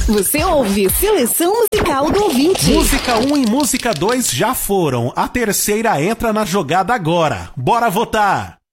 Você ouve Seleção Musical do Ouvinte. Música 1 e música 2 já foram. A terceira entra na jogada agora. Bora votar!